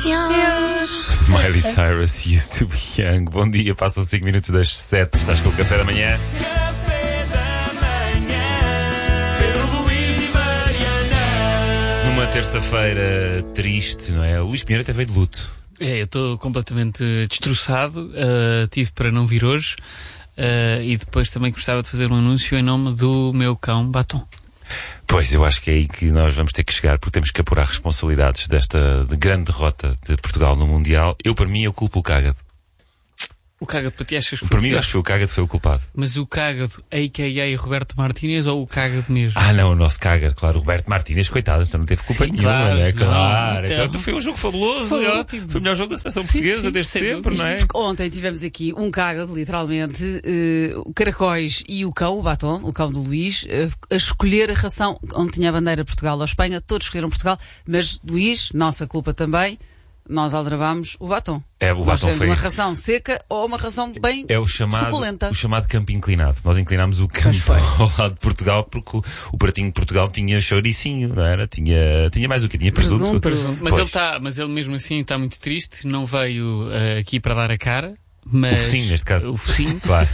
Miley Cyrus used to be young. Bom dia, passam 5 minutos das 7. Estás com o café da manhã? Café da manhã, Pedro Luís e Mariana. Numa terça-feira triste, não é? O Luís Pinheiro até veio de luto. Eu estou completamente destroçado. Tive para não vir hoje. E depois também gostava de fazer um anúncio em nome do meu cão Batom. Pois, eu acho que é aí que nós vamos ter que chegar, porque temos que apurar responsabilidades desta grande derrota de Portugal no Mundial. Para mim, eu culpo o Cágado. O Cágado, para ti, achas que foi? Para mim, eu acho que foi o Cágado que foi o culpado. Mas o Cágado, a.k.a. Roberto Martínez, ou o Cágado mesmo? Não, o nosso Cágado, claro. O Roberto Martínez, coitado, então não teve culpa nenhuma, claro, não é? Claro. Então Foi um jogo fabuloso. Foi ótimo. Foi o melhor jogo da seleção portuguesa desde sempre, não é? Ontem tivemos aqui um Cágado, literalmente, o Caracóis e o cão, o Batom, o cão do Luís, a escolher a ração onde tinha a bandeira Portugal ou Espanha. Todos escolheram Portugal, mas Luís, nossa culpa também, nós aldrabámos o Batom. O Batom foi uma ração seca ou uma ração bem suculenta. O chamado campo inclinado. Nós inclinámos o campo ao lado de Portugal porque o pratinho de Portugal tinha chouricinho, não era? Tinha mais o quê? Tinha presunto. Mas ele mesmo assim está muito triste, não veio aqui para dar a cara. O focinho, neste caso. O focinho. Claro.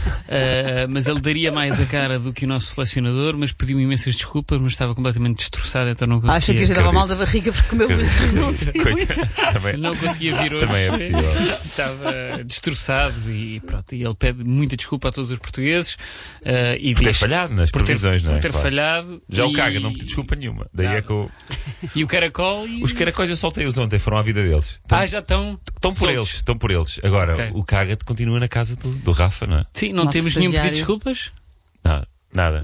Mas ele daria mais a cara do que o nosso selecionador, mas pediu imensas desculpas, mas estava completamente destroçado, então não conseguia. Acha que já estava mal da barriga porque comeu muito presunto. Não conseguia vir hoje. Também é possível. Estava destroçado e pronto. E ele pede muita desculpa a todos os portugueses. Por ter falhado nas previsões, não é? Por ter falhado. Já o Caga não pediu desculpa nenhuma. Daí é que E o Caracol. Os caracóis eu soltei-os ontem, foram à vida deles. Já estão. Estão por eles. Agora, o Caga continua na casa do Rafa, não é? Sim, não temos nenhum pedido de desculpas? Nada.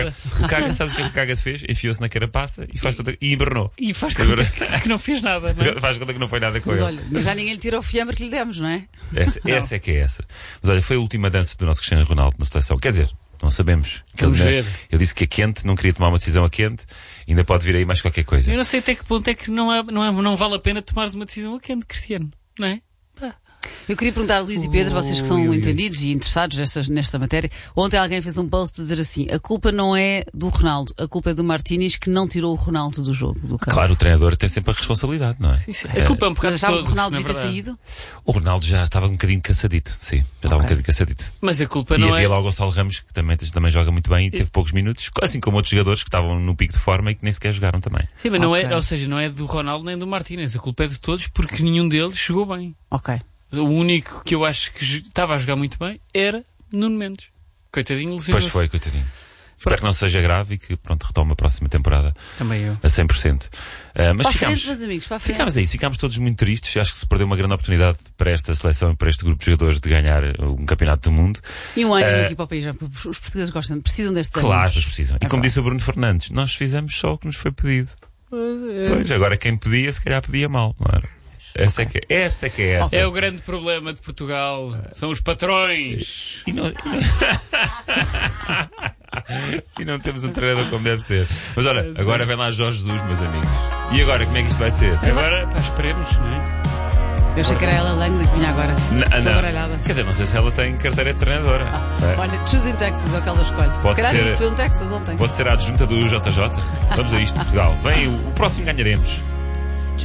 O Caga, sabes o que é que o Caga fez? Enfiou-se na carapaça e embernou. E faz conta que não fez nada, não é? Faz conta que não foi nada com mas ele. Olha, mas já ninguém lhe tirou o fiambre que lhe demos, não é? Essa é que é essa. Mas olha, foi a última dança do nosso Cristiano Ronaldo na seleção. Quer dizer, não sabemos. Vamos ver. Ele disse que a quente, não queria tomar uma decisão a quente. Ainda pode vir aí mais qualquer coisa. Eu não sei até que ponto é que não vale a pena tomares uma decisão a quente, Cristiano. Não é? Eu queria perguntar a Luís e Pedro, vocês que são entendidos e interessados nesta matéria. Ontem alguém fez um post a dizer assim: a culpa não é do Ronaldo, a culpa é do Martínez que não tirou o Ronaldo do jogo. Claro, o treinador tem sempre a responsabilidade, não é? Sim. A culpa é um bocado. Mas achava que o Ronaldo devia ter saído? O Ronaldo já estava um bocadinho cansadito, sim. Já estava um bocadinho cansadito. Mas a culpa não é. E havia lá o Gonçalo Ramos, que também joga muito bem e teve poucos minutos, assim como outros jogadores que estavam no pico de forma e que nem sequer jogaram também. Sim, mas não é, ou seja, não é do Ronaldo nem do Martínez. A culpa é de todos porque nenhum deles jogou bem. Ok. O único que eu acho que estava a jogar muito bem era Nuno Mendes. Coitadinho, Pois foi, coitadinho. Espero que não seja grave e que retome a próxima temporada. Também eu. A 100%. Mas ficámos todos muito tristes. Acho que se perdeu uma grande oportunidade para esta seleção e para este grupo de jogadores de ganhar um campeopeto do mundo. E um ânimo aqui para o país. Os portugueses precisam deste ânimo. Claro, eles precisam. E como disse o Bruno Fernandes, nós fizemos só o que nos foi pedido. Pois, agora quem pedia, se calhar pedia mal, não era? Essa é que é essa. É o grande problema de Portugal. São os patrões. E não temos um treinador como deve ser. Mas olha, agora vem lá Jorge Jesus, meus amigos. E agora, como é que isto vai ser? Agora, esperemos, não é? Eu achei que era ela Langley que vinha agora. Estou baralhada. Quer dizer, não sei se ela tem carteira de treinadora. Olha, Choosing Texas é o que ela escolhe. Se calhar isso foi um Texas ontem. Pode ser a adjunta do JJ. Vamos a isto, Portugal. Vem, o próximo ganharemos.